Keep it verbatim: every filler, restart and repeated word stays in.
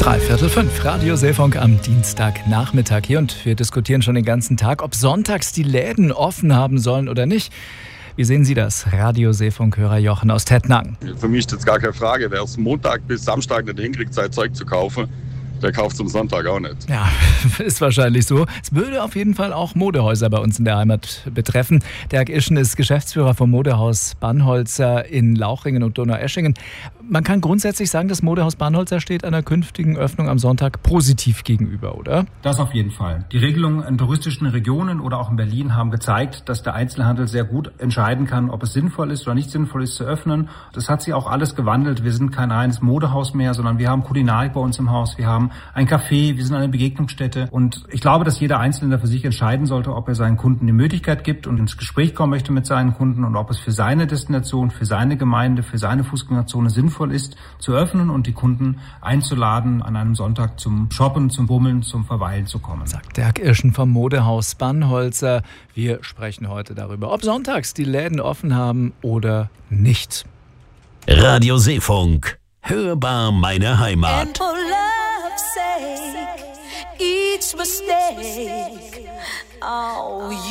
Dreiviertel fünf, Radio Seefunk am Dienstagnachmittag hier und wir diskutieren schon den ganzen Tag, ob sonntags die Läden offen haben sollen oder nicht. Wie sehen Sie das, Radio Seefunk-Hörer Jochen aus Tettnang? Für mich ist das gar keine Frage. Wer es Montag bis Samstag nicht hinkriegt, sein Zeug zu kaufen, der kauft es am Sonntag auch nicht. Ja, ist wahrscheinlich so. Es würde auf jeden Fall auch Modehäuser bei uns in der Heimat betreffen. Dirk Ischen ist Geschäftsführer vom Modehaus Bannholzer in Lauchringen und Donaueschingen. Man kann grundsätzlich sagen, das Modehaus Bannholzer steht einer künftigen Öffnung am Sonntag positiv gegenüber, oder? Das auf jeden Fall. Die Regelungen in touristischen Regionen oder auch in Berlin haben gezeigt, dass der Einzelhandel sehr gut entscheiden kann, ob es sinnvoll ist oder nicht sinnvoll ist zu öffnen. Das hat sich auch alles gewandelt. Wir sind kein reines Modehaus mehr, sondern wir haben Kulinarik bei uns im Haus. Wir haben ein Café, wir sind eine Begegnungsstätte. Und ich glaube, dass jeder Einzelne für sich entscheiden sollte, ob er seinen Kunden die Möglichkeit gibt und ins Gespräch kommen möchte mit seinen Kunden und ob es für seine Destination, für seine Gemeinde, für seine Fußgängerzone sinnvoll ist, zu öffnen und die Kunden einzuladen, an einem Sonntag zum Shoppen, zum Bummeln, zum Verweilen zu kommen. Sagt Dirk Ischen vom Modehaus Bannholzer. Wir sprechen heute darüber, ob sonntags die Läden offen haben oder nicht. Radio Seefunk. Hörbar meine Heimat. And for love's sake, each mistake, oh,